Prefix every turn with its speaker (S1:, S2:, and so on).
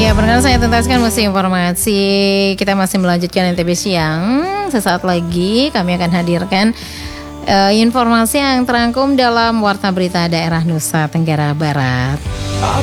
S1: Ya, pendengar saya tuntaskan musik informasi. Kita masih melanjutkan NTB Siang. Sesaat lagi kami akan hadirkan informasi yang terangkum dalam Warta Berita Daerah Nusa Tenggara Barat.